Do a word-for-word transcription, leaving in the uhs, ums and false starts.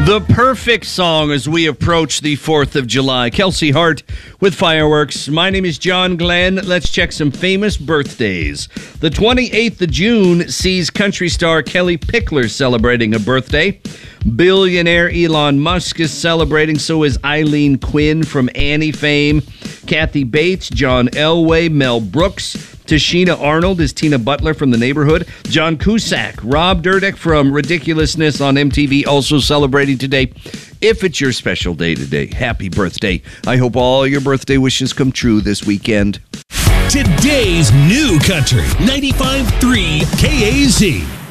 The perfect song as we approach the fourth of July. Kelsey Hart with Fireworks. My name is John Glenn. Let's check some famous birthdays. The twenty-eighth of June sees country star Kelly Pickler celebrating a birthday. Billionaire Elon Musk is celebrating, so is Eileen Quinn from Annie fame. Kathy Bates, John Elway, Mel Brooks. Tashina Arnold is Tina Butler from The Neighborhood. John Cusack, Rob Dyrdek from Ridiculousness on M T V, also celebrating today. If it's your special day today, happy birthday. I hope all your birthday wishes come true this weekend. Today's New Country ninety-five point three K A Z.